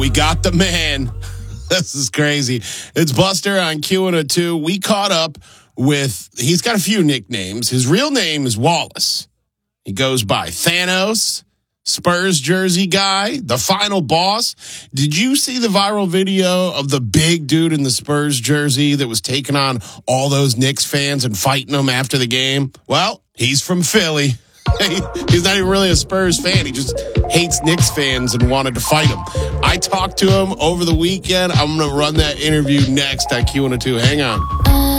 We got the man. This is crazy. It's Buster on Q102. We caught up with, he's got a few nicknames. His real name is Wallace. He goes by Thanos, Spurs jersey guy, the final boss. Did you see the viral video of the big dude in the Spurs jersey that was taking on all those Knicks fans and fighting them after the game? Well, he's from Philly. He's not even really a Spurs fan. He just hates Knicks fans and wanted to fight them. I talked to him over the weekend. I'm going to run that interview next at Q102. Hang on.